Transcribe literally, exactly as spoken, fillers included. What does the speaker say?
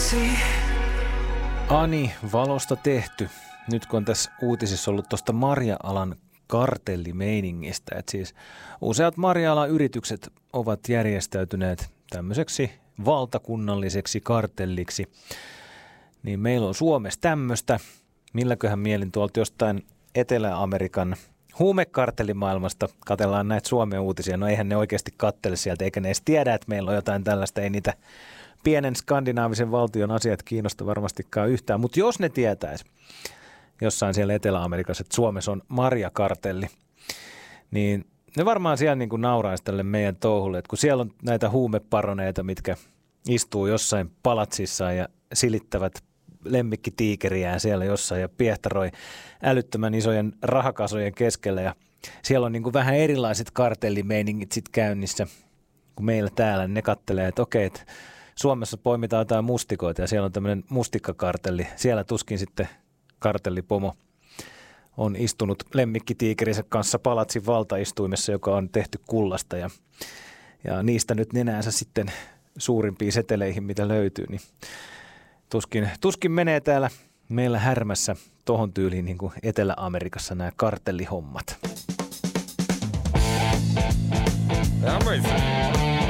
Ani, valosta tehty. Nyt kun on tässä uutisissa ollut tuosta marja-alan kartellimeiningistä, että siis useat marja-alan yritykset ovat järjestäytyneet tämmöiseksi valtakunnalliseksi kartelliksi, niin meillä on Suomessa tämmöistä, milläköhän mielin tuolta jostain Etelä-Amerikan huumekartellimaailmasta katsellaan näitä Suomen uutisia. No eihän ne oikeasti kattele sieltä, eikä ne edes tiedä, että meillä on jotain tällaista, ei niitä pienen skandinaavisen valtion asiat kiinnosta varmastikaan yhtään, mutta jos ne tietäisi jossain siellä Etelä-Amerikassa, että Suomessa on marjakartelli, niin ne varmaan siellä niin kuin nauraisi tälle meidän touhulle, että kun siellä on näitä huumeparoneita, mitkä istuu jossain palatsissa ja silittävät lemmikkitiikeriään siellä jossain ja piehtaroi älyttömän isojen rahakasojen keskellä ja siellä on niin kuin vähän erilaiset kartellimeiningit sitten käynnissä kuin meillä täällä, niin ne kattelee, että okei, että Suomessa poimitaan jotain mustikoita ja siellä on tämmöinen mustikkakartelli. Siellä tuskin sitten kartellipomo on istunut lemmikkitiikerinsä kanssa palatsin valtaistuimessa, joka on tehty kullasta ja, ja niistä nyt nenäänsä sitten suurimpiin seteleihin, mitä löytyy, niin tuskin, tuskin menee täällä meillä härmässä tohon tyyliin niin kuin Etelä-Amerikassa nämä kartellihommat. Amazing.